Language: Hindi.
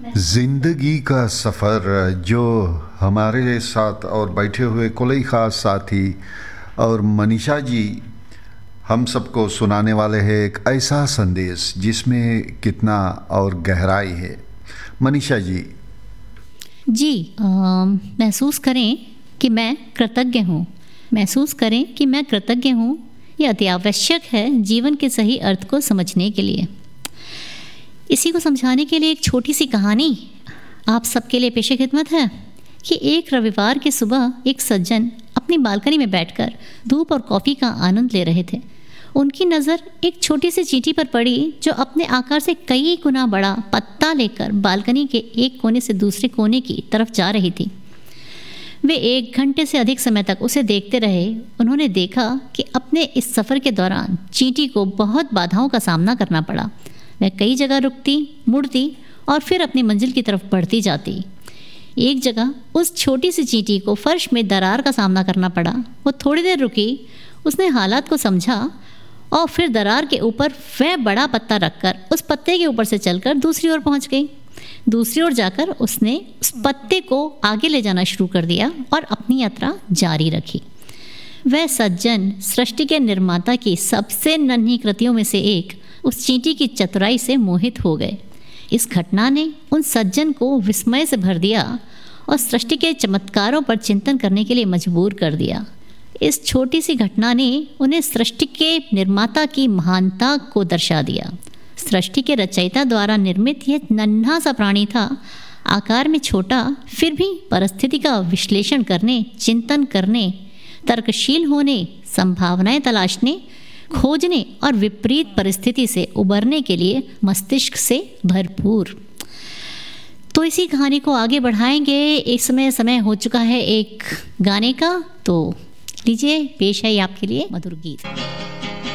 जिंदगी का सफ़र जो हमारे साथ और बैठे हुए कोई ख़ास साथी और मनीषा जी हम सबको सुनाने वाले हैं एक ऐसा संदेश जिसमें कितना और गहराई है। मनीषा जी जी महसूस करें कि मैं कृतज्ञ हूँ। महसूस करें कि मैं कृतज्ञ हूँ। यह अति आवश्यक है जीवन के सही अर्थ को समझने के लिए। इसी को समझाने के लिए एक छोटी सी कहानी आप सबके लिए पेशे खिदमत है कि एक रविवार की सुबह एक सज्जन अपनी बालकनी में बैठकर धूप और कॉफ़ी का आनंद ले रहे थे। उनकी नज़र एक छोटी सी चींटी पर पड़ी जो अपने आकार से कई गुना बड़ा पत्ता लेकर बालकनी के एक कोने से दूसरे कोने की तरफ जा रही थी। वे 1 घंटे से अधिक समय तक उसे देखते रहे। उन्होंने देखा कि अपने इस सफ़र के दौरान चींटी को बहुत बाधाओं का सामना करना पड़ा। वह कई जगह रुकती, मुड़ती और फिर अपनी मंजिल की तरफ बढ़ती जाती। एक जगह उस छोटी सी चींटी को फर्श में दरार का सामना करना पड़ा। वो थोड़ी देर रुकी, उसने हालात को समझा और फिर दरार के ऊपर वह बड़ा पत्ता रखकर उस पत्ते के ऊपर से चलकर दूसरी ओर पहुंच गई। दूसरी ओर जाकर उसने उस पत्ते को आगे ले जाना शुरू कर दिया और अपनी यात्रा जारी रखी। वह सज्जन सृष्टि के निर्माता की सबसे नन्ही कृतियों में से एक उस चींटी की चतुराई से मोहित हो गए। इस घटना ने उन सज्जन को विस्मय से भर दिया और सृष्टि के चमत्कारों पर चिंतन करने के लिए मजबूर कर दिया। इस छोटी सी घटना ने उन्हें सृष्टि के निर्माता की महानता को दर्शा दिया। सृष्टि के रचयिता द्वारा निर्मित यह नन्हा सा प्राणी था, आकार में छोटा, फिर भी परिस्थिति का विश्लेषण करने, चिंतन करने, तर्कशील होने, संभावनाएं तलाशने, खोजने और विपरीत परिस्थिति से उबरने के लिए मस्तिष्क से भरपूर। तो इसी कहानी को आगे बढ़ाएंगे। इस समय हो चुका है एक गाने का, तो लीजिए पेश है आपके लिए मधुर गीत।